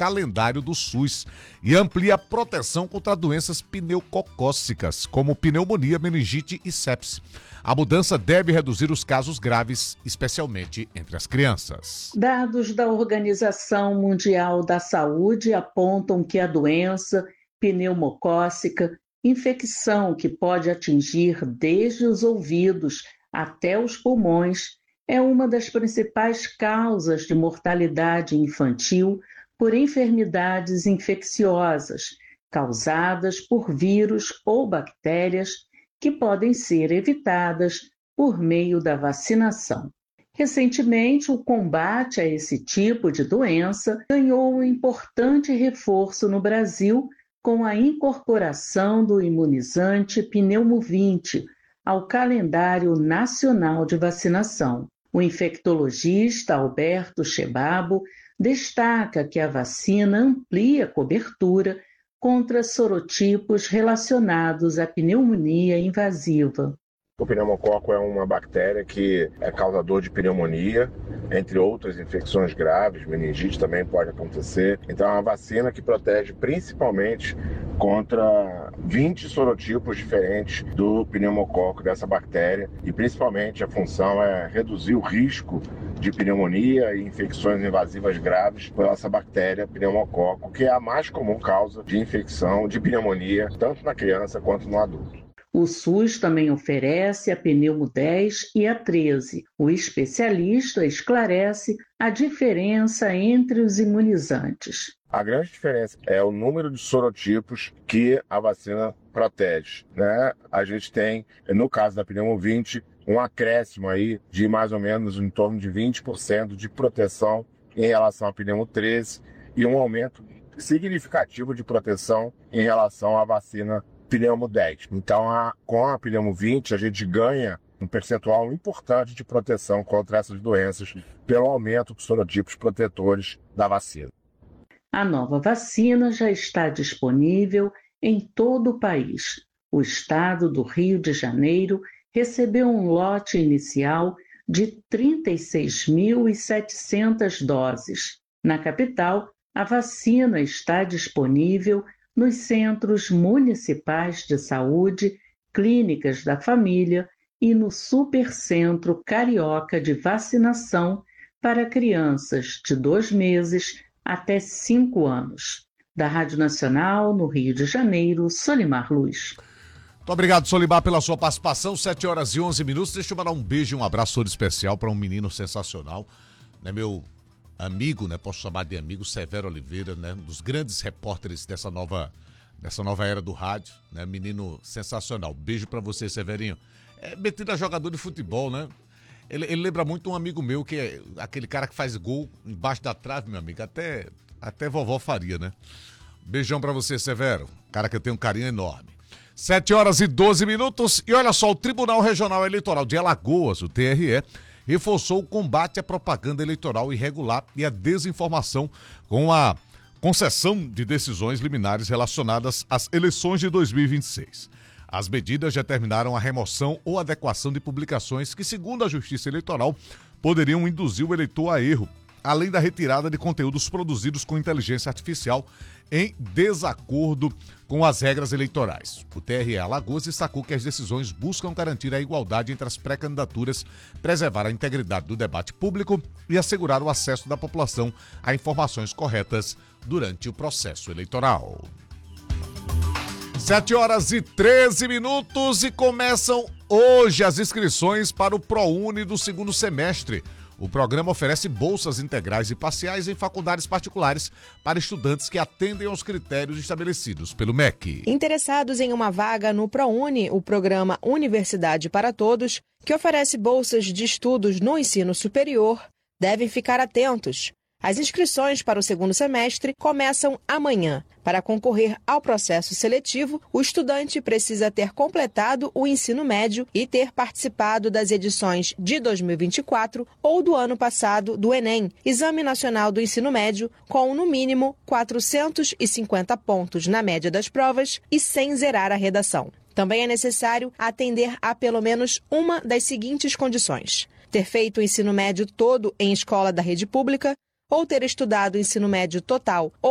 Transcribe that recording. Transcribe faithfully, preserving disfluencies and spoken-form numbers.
calendário do SUS e amplia a proteção contra doenças pneumocócicas, como pneumonia, meningite e sepse. A mudança deve reduzir os casos graves, especialmente entre as crianças. Dados da Organização Mundial da Saúde apontam que a doença pneumocócica, infecção que pode atingir desde os ouvidos até os pulmões, é uma das principais causas de mortalidade infantil por enfermidades infecciosas causadas por vírus ou bactérias que podem ser evitadas por meio da vacinação. Recentemente, o combate a esse tipo de doença ganhou um importante reforço no Brasil com a incorporação do imunizante Pneumovinte ao calendário nacional de vacinação. O infectologista Alberto Chebabo destaca que a vacina amplia a cobertura contra sorotipos relacionados à pneumonia invasiva. O pneumococo é uma bactéria que é causador de pneumonia, entre outras infecções graves, meningite também pode acontecer. Então é uma vacina que protege principalmente contra vinte sorotipos diferentes do pneumococo, dessa bactéria, e principalmente a função é reduzir o risco de pneumonia e infecções invasivas graves por essa bactéria pneumococo, que é a mais comum causa de infecção de pneumonia, tanto na criança quanto no adulto. O SUS também oferece a Pneumo dez e a treze. O especialista esclarece a diferença entre os imunizantes. A grande diferença é o número de sorotipos que a vacina protege, né? A gente tem, no caso da Pneumovinte, um acréscimo aí de mais ou menos em torno de vinte por cento de proteção em relação à Pneumo treze e um aumento significativo de proteção em relação à vacina Pneumo dez. Então, a, com a Pneumovinte, a gente ganha um percentual importante de proteção contra essas doenças pelo aumento dos sorotipos protetores da vacina. A nova vacina já está disponível em todo o país. O estado do Rio de Janeiro recebeu um lote inicial de trinta e seis mil e setecentas doses. Na capital, a vacina está disponível nos centros municipais de saúde, clínicas da família e no Supercentro Carioca de Vacinação para crianças de dois meses até cinco anos. Da Rádio Nacional, no Rio de Janeiro, Solimar Luz. Muito obrigado, Solimar, pela sua participação. sete horas e onze minutos. Deixa eu mandar um beijo e um abraço todo especial para um menino sensacional, né, meu amigo, né, posso chamar de amigo, Severo Oliveira, né, um dos grandes repórteres dessa nova, dessa nova era do rádio, né, menino sensacional. Beijo pra você, Severinho. É metido a jogador de futebol, né? Ele, ele lembra muito um amigo meu, que é aquele cara que faz gol embaixo da trave, meu amigo, até, até vovó faria, né? Beijão pra você, Severo, cara que eu tenho um carinho enorme. sete horas e doze minutos, e olha só, o Tribunal Regional Eleitoral de Alagoas, o T R E, reforçou o combate à propaganda eleitoral irregular e à desinformação com a concessão de decisões liminares relacionadas às eleições de dois mil e vinte e seis. As medidas determinaram a remoção ou adequação de publicações que, segundo a Justiça Eleitoral, poderiam induzir o eleitor a erro, além da retirada de conteúdos produzidos com inteligência artificial em desacordo com as regras eleitorais. O T R E Alagoas destacou que as decisões buscam garantir a igualdade entre as pré-candidaturas, preservar a integridade do debate público e assegurar o acesso da população a informações corretas durante o processo eleitoral. sete horas e treze minutos e começam hoje as inscrições para o ProUni do segundo semestre. O programa oferece bolsas integrais e parciais em faculdades particulares para estudantes que atendem aos critérios estabelecidos pelo M E C. Interessados em uma vaga no ProUni, o programa Universidade para Todos, que oferece bolsas de estudos no ensino superior, devem ficar atentos. As inscrições para o segundo semestre começam amanhã. Para concorrer ao processo seletivo, o estudante precisa ter completado o ensino médio e ter participado das edições de dois mil e vinte e quatro ou do ano passado do Enem, Exame Nacional do Ensino Médio, com no mínimo quatrocentos e cinquenta pontos na média das provas e sem zerar a redação. Também é necessário atender a pelo menos uma das seguintes condições: ter feito o ensino médio todo em escola da rede pública, ou ter estudado o ensino médio total ou